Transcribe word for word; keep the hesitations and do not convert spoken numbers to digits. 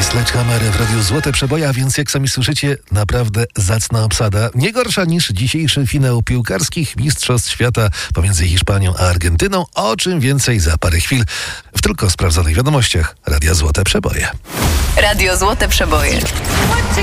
Sledgehammer w Radiu Złote Przeboje, a więc jak sami słyszycie, naprawdę zacna obsada. Nie gorsza niż dzisiejszy finał piłkarskich Mistrzostw Świata pomiędzy Hiszpanią a Argentyną. O czym więcej za parę chwil w tylko sprawdzonych wiadomościach Radia Złote Przeboje. Radio Złote Przeboje.